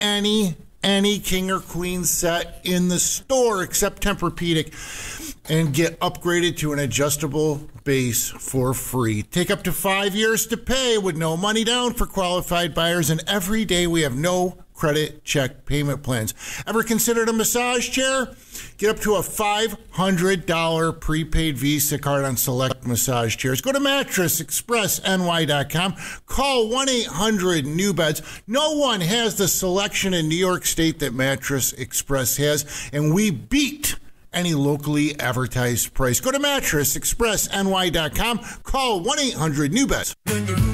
any king or queen set in the store except Tempur-Pedic and get upgraded to an adjustable base for free. Take up to 5 years to pay with no money down for qualified buyers, and every day we have no credit check payment plans. Ever considered a massage chair? Get up to a $500 prepaid Visa card on select massage chairs. Go to MattressExpressNY.com. Call 1-800-NEW-BEDS. No one has the selection in New York State that Mattress Express has, and we beat any locally advertised price. Go to MattressExpressNY.com. Call 1-800-NEW-BEDS.